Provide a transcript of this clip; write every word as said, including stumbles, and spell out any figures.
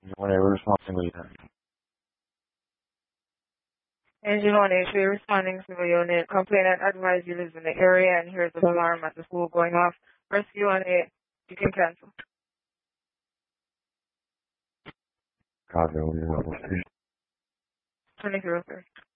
Whenever responding with that. Engine one H, we're responding to the unit. Complainant advised you lives in the area and hears an alarm at the school going off. Rescue one eight, you can cancel. Copy, we will see. twenty-three oh three.